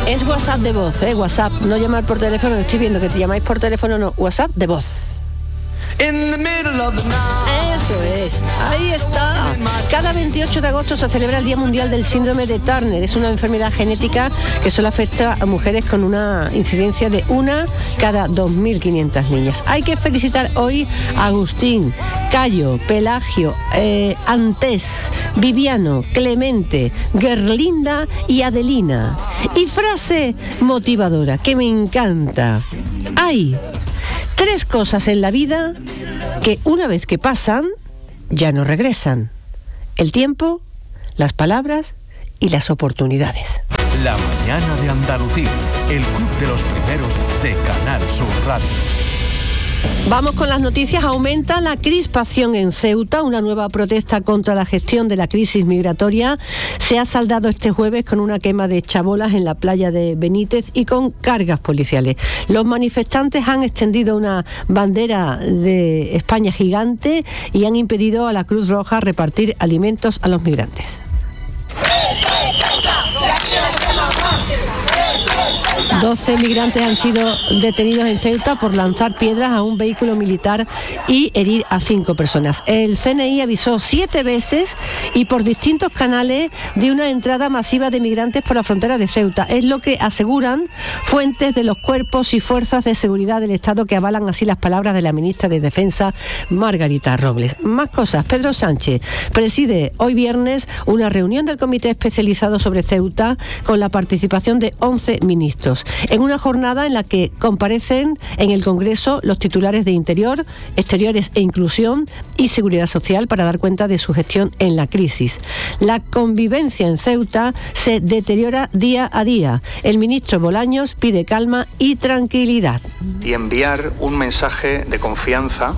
Es WhatsApp de voz, WhatsApp, no llamar por teléfono, estoy viendo que te llamáis por teléfono, no, WhatsApp de voz. Eso es, ahí está. Cada 28 de agosto se celebra el Día Mundial del Síndrome de Turner. Es una enfermedad genética que solo afecta a mujeres con una incidencia de 1 cada 2.500 niñas. Hay que felicitar hoy a Agustín, Cayo, Pelagio, Antés, Viviano, Clemente, Gerlinda y Adelina. Y frase motivadora que me encanta. Hay 3 cosas en la vida que una vez que pasan, ya no regresan: el tiempo, las palabras y las oportunidades. La mañana de Andalucía, el club de los primeros de Canal Sur Radio. Vamos con las noticias. Aumenta la crispación en Ceuta. Una nueva protesta contra la gestión de la crisis migratoria se ha saldado este jueves con una quema de chabolas en la playa de Benítez y con cargas policiales. Los manifestantes han extendido una bandera de España gigante y han impedido a la Cruz Roja repartir alimentos a los migrantes. 12 migrantes han sido detenidos en Ceuta por lanzar piedras a un vehículo militar y herir a 5 personas. El CNI avisó 7 veces y por distintos canales de una entrada masiva de migrantes por la frontera de Ceuta. Es lo que aseguran fuentes de los cuerpos y fuerzas de seguridad del Estado, que avalan así las palabras de la ministra de Defensa, Margarita Robles. Más cosas. Pedro Sánchez preside hoy viernes una reunión del Comité Especializado sobre Ceuta con la participación de 11 ministros, en una jornada en la que comparecen en el Congreso los titulares de Interior, Exteriores e Inclusión y Seguridad Social para dar cuenta de su gestión en la crisis. La convivencia en Ceuta se deteriora día a día. El ministro Bolaños pide calma y tranquilidad. Y enviar un mensaje de confianza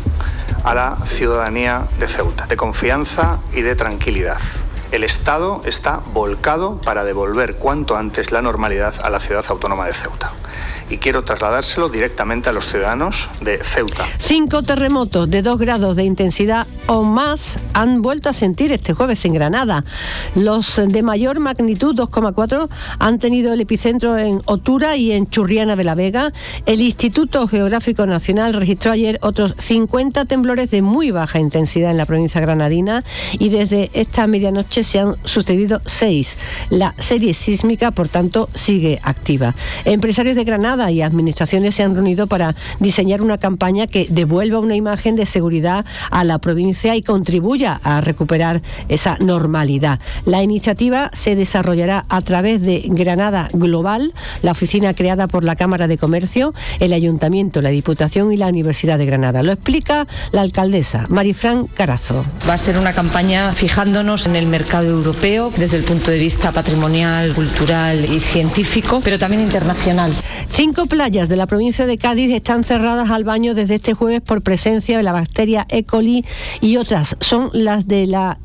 a la ciudadanía de Ceuta, de confianza y de tranquilidad. El Estado está volcado para devolver cuanto antes la normalidad a la ciudad autónoma de Ceuta. Y quiero trasladárselo directamente a los ciudadanos de Ceuta. 5 terremotos de 2 grados de intensidad o más han vuelto a sentir este jueves en Granada. Los de mayor magnitud, 2,4, han tenido el epicentro en Otura y en Churriana de la Vega. El Instituto Geográfico Nacional registró ayer otros 50 temblores de muy baja intensidad en la provincia granadina y desde esta medianoche se han sucedido 6. La serie sísmica, por tanto, sigue activa. Empresarios de Granada y administraciones se han reunido para diseñar una campaña que devuelva una imagen de seguridad a la provincia y contribuya a recuperar esa normalidad. La iniciativa se desarrollará a través de Granada Global, la oficina creada por la Cámara de Comercio, el Ayuntamiento, la Diputación y la Universidad de Granada. Lo explica la alcaldesa Marifran Carazo. Va a ser una campaña fijándonos en el mercado europeo desde el punto de vista patrimonial, cultural y científico, pero también internacional. 5 playas de la provincia de Cádiz están cerradas al baño desde este jueves por presencia de la bacteria E. coli y otras son las de la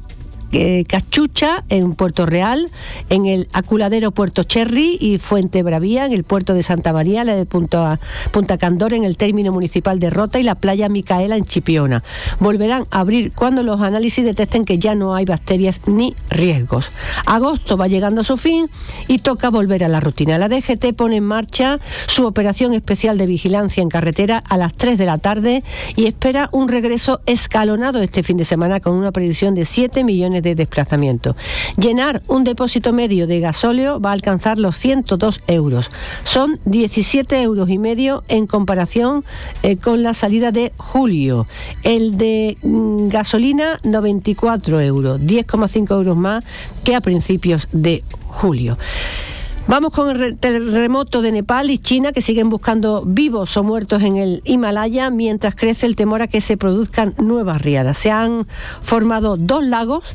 Cachucha en Puerto Real, en el Aculadero Puerto Cherry y Fuente Bravía, en el puerto de Santa María, la de Punta Candor en el término municipal de Rota y la playa Micaela en Chipiona. Volverán a abrir cuando los análisis detecten que ya no hay bacterias ni riesgos. Agosto va llegando a su fin y toca volver a la rutina. La DGT pone en marcha su operación especial de vigilancia en carretera a las 3 de la tarde y espera un regreso escalonado este fin de semana con una previsión de 7 millones de desplazamiento. Llenar un depósito medio de gasóleo va a alcanzar los 102 euros. Son 17,5 euros en comparación con la salida de julio. El de gasolina, 94 euros, 10,5 euros más que a principios de julio. Vamos con el terremoto de Nepal y China, que siguen buscando vivos o muertos en el Himalaya mientras crece el temor a que se produzcan nuevas riadas. Se han formado 2 lagos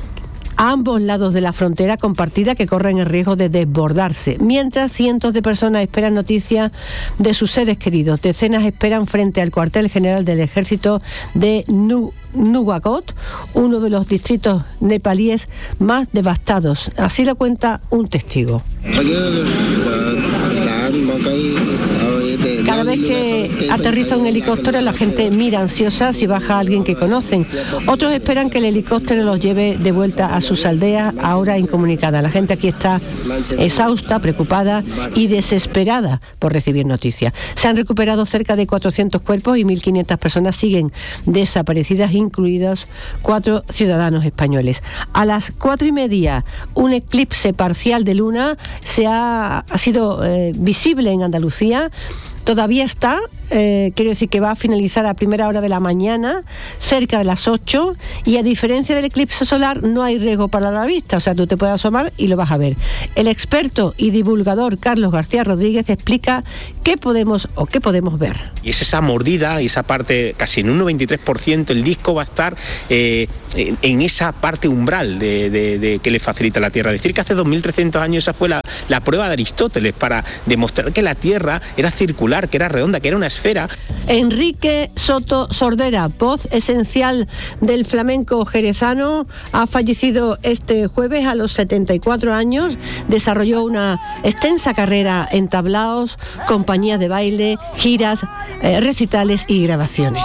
a ambos lados de la frontera compartida que corren el riesgo de desbordarse, mientras cientos de personas esperan noticias de sus seres queridos. Decenas esperan frente al cuartel general del ejército de Nuwakot, uno de los distritos nepalíes más devastados. Así lo cuenta un testigo. Cada vez que aterriza un helicóptero, la gente mira ansiosa si baja alguien que conocen. Otros esperan que el helicóptero los lleve de vuelta a sus aldeas, ahora incomunicadas. La gente aquí está exhausta, preocupada y desesperada por recibir noticias. Se han recuperado cerca de 400 cuerpos y 1.500 personas siguen desaparecidas, incluidos 4 ciudadanos españoles. A las 4:30, un eclipse parcial de luna ha sido visible en Andalucía. Todavía está, quiero decir que va a finalizar a primera hora de la mañana, cerca de las 8, y a diferencia del eclipse solar no hay riesgo para la vista, o sea, tú te puedes asomar y lo vas a ver. El experto y divulgador Carlos García Rodríguez explica qué podemos ver. Y es esa mordida y esa parte, casi en un 93%, el disco va a estar en esa parte umbral de que le facilita la Tierra. Decir que hace 2.300 años esa fue la prueba de Aristóteles para demostrar que la Tierra era circular, que era redonda, que era una esfera. Enrique Soto Sordera, voz esencial del flamenco jerezano, ha fallecido este jueves a los 74 años. Desarrolló una extensa carrera en tablaos, compañías de baile, giras, recitales y grabaciones.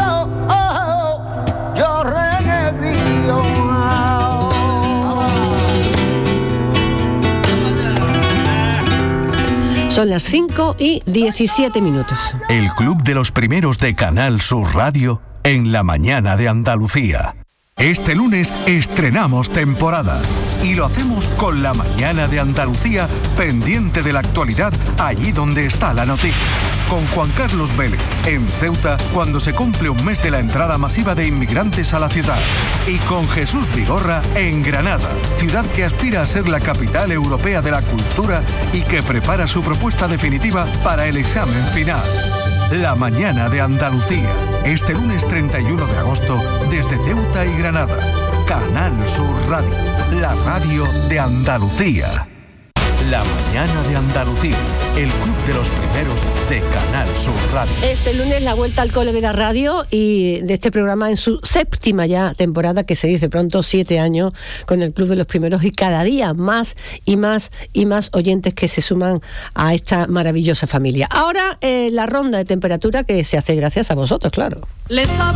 Son las 5:17. El Club de los Primeros de Canal Sur Radio en la mañana de Andalucía. Este lunes estrenamos temporada y lo hacemos con la mañana de Andalucía, pendiente de la actualidad allí donde está la noticia. Con Juan Carlos Vélez en Ceuta, cuando se cumple un mes de la entrada masiva de inmigrantes a la ciudad. Y con Jesús Vigorra en Granada, ciudad que aspira a ser la capital europea de la cultura y que prepara su propuesta definitiva para el examen final. La mañana de Andalucía, este lunes 31 de agosto, desde Ceuta y Granada. Canal Sur Radio, la radio de Andalucía. La mañana de Andalucía, el club de los primeros de Canal Sur Radio. Este lunes la vuelta al cole de la radio y de este programa en su 7ª ya temporada, que se dice pronto, 7 años con el club de los primeros, y cada día más y más y más oyentes que se suman a esta maravillosa familia. Ahora la ronda de temperatura que se hace gracias a vosotros, claro. Les